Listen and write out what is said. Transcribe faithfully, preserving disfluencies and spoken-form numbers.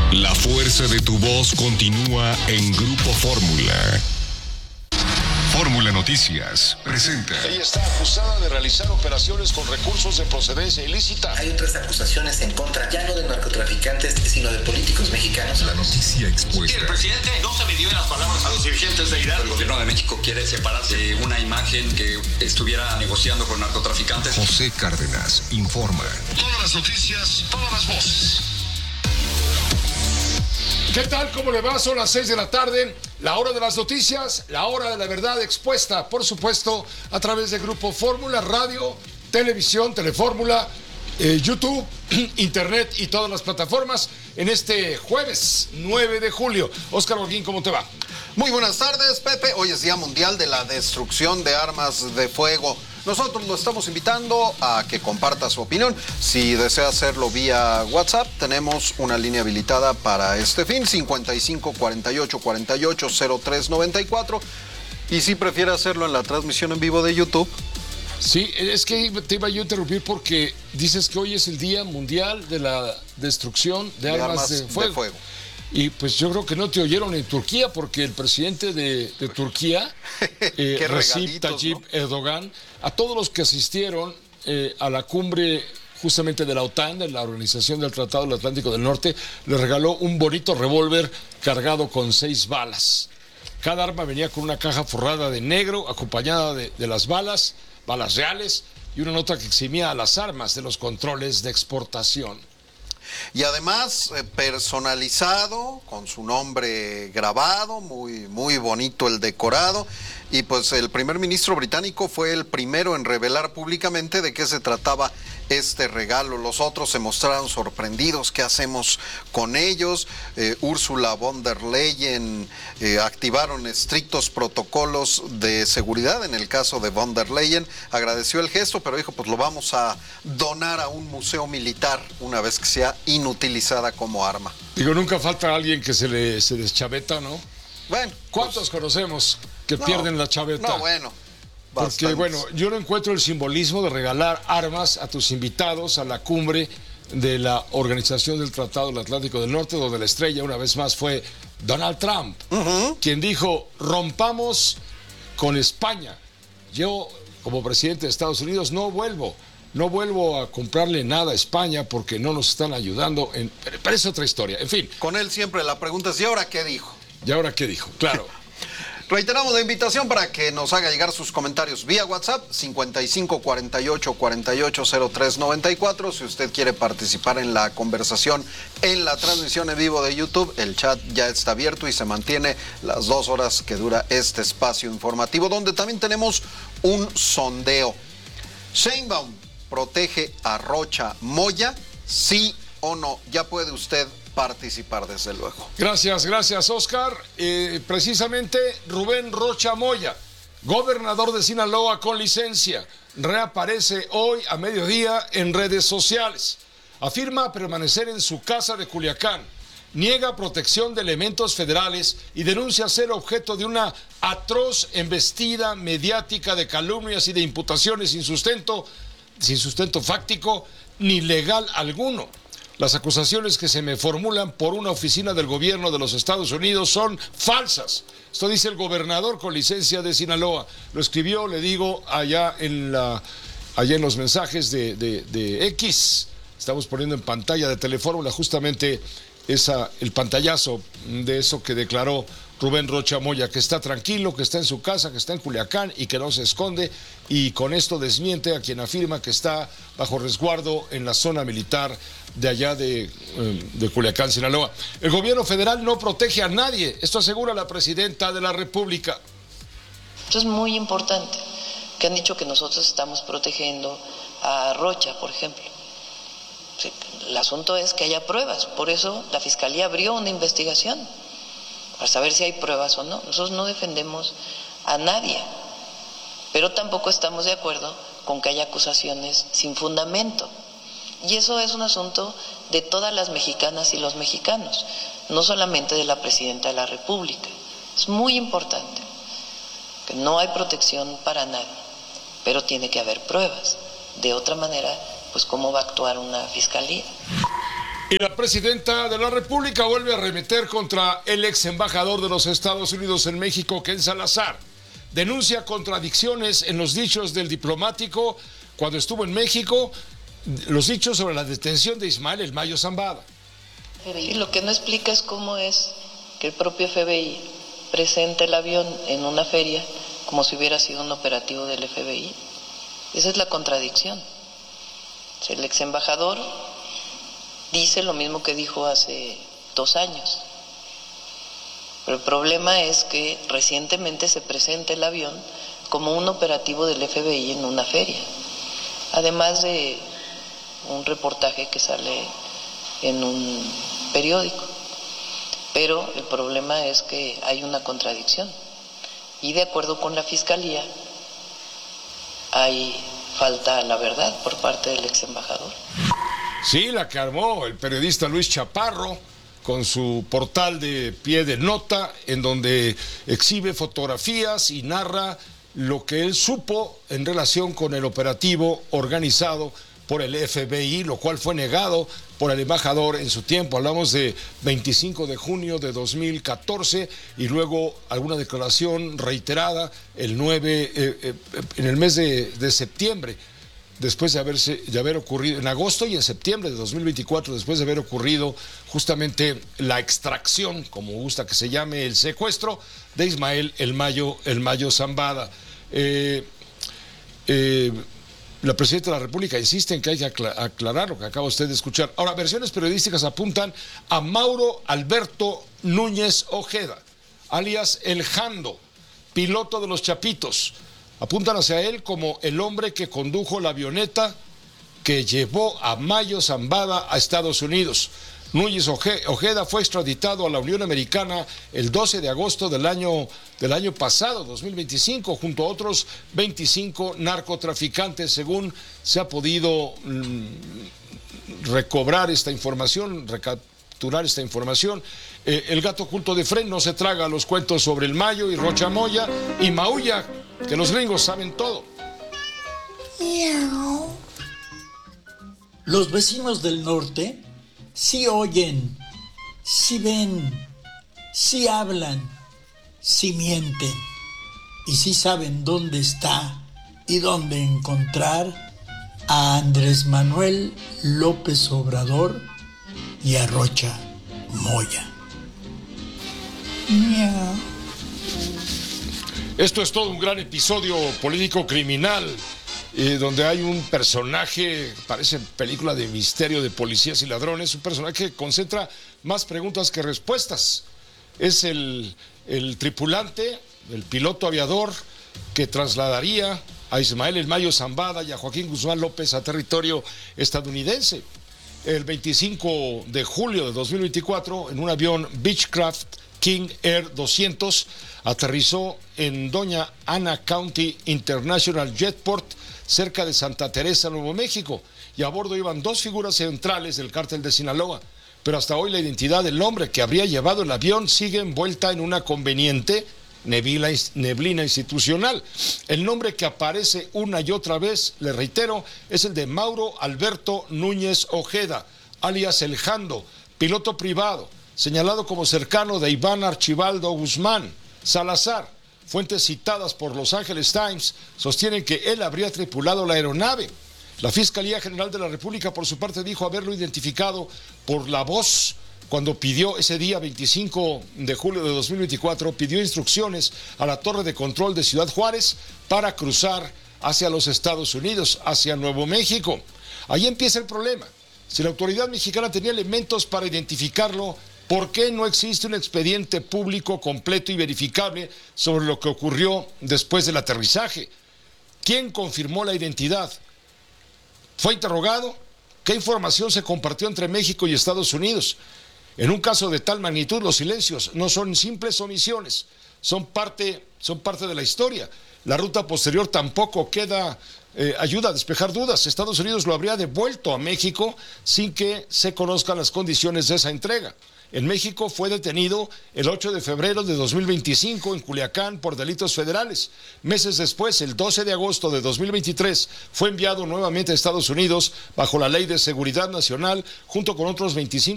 La fuerza de tu voz continúa en Grupo Fórmula. Fórmula Noticias presenta. Ella está acusada de realizar operaciones con recursos de procedencia ilícita. Hay otras acusaciones en contra, ya no de narcotraficantes, sino de políticos mexicanos. La noticia expuesta. El presidente no se midió en las palabras a los dirigentes de Hidalgo. El gobierno de México quiere separarse de una imagen que estuviera negociando con narcotraficantes. José Cárdenas informa. Todas las noticias, todas las voces. ¿Qué tal? ¿Cómo le va? Son las seis de la tarde, la hora de las noticias, la hora de la verdad expuesta, por supuesto, a través de Grupo Fórmula, radio, televisión, Telefórmula, eh, YouTube, Internet y todas las plataformas en este jueves nueve de julio. Óscar Holguín, ¿cómo te va? Muy buenas tardes, Pepe. Hoy es Día Mundial de la Destrucción de Armas de Fuego. Nosotros lo estamos invitando a que comparta su opinión. Si desea hacerlo vía WhatsApp, tenemos una línea habilitada para este fin, cincuenta y cinco, cuarenta y ocho, cuarenta y ocho, cero tres noventa y cuatro. Y si prefiere hacerlo en la transmisión en vivo de YouTube. Sí, es que te iba yo a interrumpir porque dices que hoy es el Día Mundial de la Destrucción de, de Armas, armas de, fuego. de Fuego. Y pues yo creo que no te oyeron en Turquía porque el presidente de, de Turquía, eh, Recep Tayyip ¿no? Erdogan, a todos los que asistieron eh, a la cumbre justamente de la OTAN, de la Organización del Tratado del Atlántico del Norte, le regaló un bonito revólver cargado con seis balas. Cada arma venía con una caja forrada de negro, acompañada de, de las balas, balas reales, y una nota que eximía a las armas de los controles de exportación. Y además eh, personalizado, con su nombre grabado, muy, muy bonito el decorado. Y pues el primer ministro británico fue el primero en revelar públicamente de qué se trataba este regalo. Los otros se mostraron sorprendidos. ¿Qué hacemos con ellos? Eh, Ursula von der Leyen eh, activaron estrictos protocolos de seguridad. En el caso de von der Leyen, agradeció el gesto, pero dijo, pues lo vamos a donar a un museo militar una vez que sea inutilizada como arma. Digo, nunca falta alguien que se le se deschaveta, ¿no? Bueno, ¿cuántos pues, conocemos que no, pierden la chaveta? No, bueno. Porque, bastantes. bueno, yo no encuentro el simbolismo de regalar armas a tus invitados a la cumbre de la Organización del Tratado del Atlántico del Norte, donde la estrella una vez más fue Donald Trump, uh-huh. quien dijo, rompamos con España. Yo, como presidente de Estados Unidos, no vuelvo. No vuelvo a comprarle nada a España porque no nos están ayudando. En... Pero es otra historia. En fin. Con él siempre la pregunta es, ¿y ahora qué dijo? ¿Y ahora qué dijo? Claro. Reiteramos la invitación para que nos haga llegar sus comentarios vía WhatsApp, cincuenta y cinco, cuarenta y ocho, cuarenta y ocho, cero tres noventa y cuatro. Si usted quiere participar en la conversación en la transmisión en vivo de YouTube, el chat ya está abierto y se mantiene las dos horas que dura este espacio informativo, donde también tenemos un sondeo. Sheinbaum protege a Rocha Moya, ¿sí o no? Ya puede usted participar, desde luego. Gracias, gracias, Óscar. Eh, precisamente Rubén Rocha Moya, gobernador de Sinaloa con licencia, reaparece hoy a mediodía en redes sociales. Afirma permanecer en su casa de Culiacán, niega protección de elementos federales y denuncia ser objeto de una atroz embestida mediática de calumnias y de imputaciones sin sustento, sin sustento fáctico ni legal alguno. Las acusaciones que se me formulan por una oficina del gobierno de los Estados Unidos son falsas. Esto dice el gobernador con licencia de Sinaloa. Lo escribió, le digo, allá en, la, allá en los mensajes de, de, de X. Estamos poniendo en pantalla de Telefórmula justamente esa, el pantallazo de eso que declaró Rubén Rocha Moya, que está tranquilo, que está en su casa, que está en Culiacán y que no se esconde, y con esto desmiente a quien afirma que está bajo resguardo en la zona militar de allá de, de Culiacán, Sinaloa. El gobierno federal no protege a nadie, esto asegura la presidenta de la República. Esto es muy importante, que han dicho que nosotros estamos protegiendo a Rocha, por ejemplo. Sí, el asunto es que haya pruebas, por eso la Fiscalía abrió una investigación, para saber si hay pruebas o no. Nosotros no defendemos a nadie, pero tampoco estamos de acuerdo con que haya acusaciones sin fundamento. Y eso es un asunto de todas las mexicanas y los mexicanos, no solamente de la presidenta de la República. Es muy importante que no hay protección para nadie, pero tiene que haber pruebas. De otra manera, pues ¿cómo va a actuar una fiscalía? Y la presidenta de la República vuelve a arremeter contra el ex embajador de los Estados Unidos en México, Ken Salazar. Denuncia contradicciones en los dichos del diplomático cuando estuvo en México, los dichos sobre la detención de Ismael El Mayo Zambada. Y lo que no explica es cómo es que el propio F B I presenta el avión en una feria como si hubiera sido un operativo del F B I. Esa es la contradicción. El ex embajador dice lo mismo que dijo hace dos años. Pero el problema es que recientemente se presenta el avión como un operativo del F B I en una feria. Además de un reportaje que sale en un periódico. Pero el problema es que hay una contradicción. Y de acuerdo con la Fiscalía, hay falta a la verdad por parte del ex embajador. Sí, la que armó el periodista Luis Chaparro con su portal de pie de nota, en donde exhibe fotografías y narra lo que él supo en relación con el operativo organizado por el F B I, lo cual fue negado por el embajador en su tiempo. Hablamos de veinticinco de junio de dos mil catorce y luego alguna declaración reiterada el nueve, eh, eh, en el mes de, de septiembre, después de, haberse, de haber ocurrido, en agosto y en septiembre de dos mil veinticuatro, después de haber ocurrido justamente la extracción, como gusta que se llame, el secuestro de Ismael El Mayo, El Mayo Zambada. Eh, eh, La presidenta de la República insiste en que hay que aclarar lo que acaba usted de escuchar. Ahora, versiones periodísticas apuntan a Mauro Alberto Núñez Ojeda, alias El Jando, piloto de los Chapitos. Apuntan hacia él como el hombre que condujo la avioneta que llevó a Mayo Zambada a Estados Unidos. Núñez Ojeda fue extraditado a la Unión Americana el doce de agosto del año, del año pasado, dos mil veinticinco, junto a otros veinticinco narcotraficantes, según se ha podido mmm, recobrar esta información, recapturar esta información. Eh, el gato oculto de Fren no se traga los cuentos sobre el Mayo y Rocha Moya y maulla, que los gringos saben todo. Miau. Los vecinos del norte sí oyen, sí ven, sí hablan, sí mienten y sí saben dónde está y dónde encontrar a Andrés Manuel López Obrador y a Rocha Moya. Miau. Esto es todo un gran episodio político criminal, eh, donde hay un personaje, parece película de misterio de policías y ladrones, un personaje que concentra más preguntas que respuestas. Es el, el tripulante, el piloto aviador que trasladaría a Ismael El Mayo Zambada y a Joaquín Guzmán López a territorio estadounidense. El veinticinco de julio de dos mil veinticuatro, en un avión Beechcraft King Air doscientos, aterrizó en Doña Ana County International Jetport, cerca de Santa Teresa, Nuevo México, y a bordo iban dos figuras centrales del cártel de Sinaloa. Pero hasta hoy la identidad del hombre que habría llevado el avión sigue envuelta en una conveniente neblina, neblina institucional. El nombre que aparece una y otra vez, le reitero, es el de Mauro Alberto Núñez Ojeda, alias El Jando, piloto privado, señalado como cercano de Iván Archibaldo Guzmán Salazar. Fuentes citadas por Los Angeles Times sostienen que él habría tripulado la aeronave. La Fiscalía General de la República, por su parte, dijo haberlo identificado por la voz cuando pidió ese día veinticinco de julio de dos mil veinticuatro, pidió instrucciones a la torre de control de Ciudad Juárez para cruzar hacia los Estados Unidos, hacia Nuevo México. Ahí empieza el problema. Si la autoridad mexicana tenía elementos para identificarlo, ¿por qué no existe un expediente público completo y verificable sobre lo que ocurrió después del aterrizaje? ¿Quién confirmó la identidad? ¿Fue interrogado? ¿Qué información se compartió entre México y Estados Unidos? En un caso de tal magnitud, los silencios no son simples omisiones, son parte, son parte de la historia. La ruta posterior tampoco queda, eh, ayuda a despejar dudas. Estados Unidos lo habría devuelto a México sin que se conozcan las condiciones de esa entrega. en México fue detenido el ocho de febrero de dos mil veinticinco en Culiacán por delitos federales. Meses después, el doce de agosto de dos mil veintitrés, fue enviado nuevamente a Estados Unidos bajo la Ley de Seguridad Nacional junto con otros veinticinco